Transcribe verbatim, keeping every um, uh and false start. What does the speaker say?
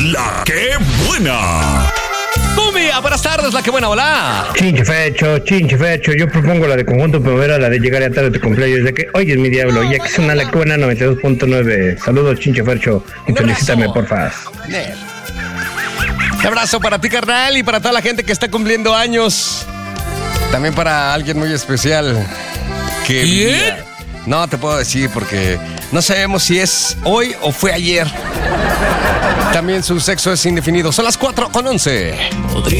La Que Buena. Cumbia, buenas tardes, La Que Buena, hola. Chinche fecho, chinche fecho. Yo propongo la de Conjunto Primavera, la de llegar a tarde de tu cumpleaños. De que, oye, es mi diablo, ya que es una La Que Buena noventa y dos punto nueve. Saludos, chinche fecho. Y Un felicítame, abrazo. porfa. Un abrazo para ti, carnal, y para toda la gente que está cumpliendo años. También para alguien muy especial. Que ¿Quién? vivía- No te puedo decir porque no sabemos si es hoy o fue ayer. También su sexo es indefinido. Son las cuatro con once.